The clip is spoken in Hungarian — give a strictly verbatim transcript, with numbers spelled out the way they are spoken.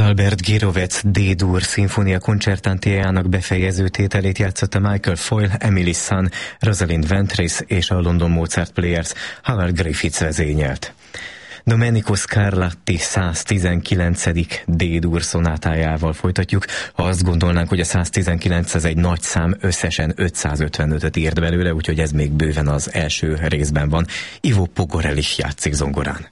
Adalbert Gyrowetz D-dur szimfónia koncertantiájának befejező tételét játszotta Michael Foyle, Emily Sun, Rosalind Ventris és a London Mozart Players Howard Griffiths vezényelt. Domenico Scarlatti száztizenkilencedik D-dur szonátájával folytatjuk. Ha azt gondolnánk, hogy a száztizenkilenc ez egy nagy szám, összesen ötszázötvenötöt írt belőle, úgyhogy ez még bőven az első részben van. Ivo Pogorel is játszik zongorán.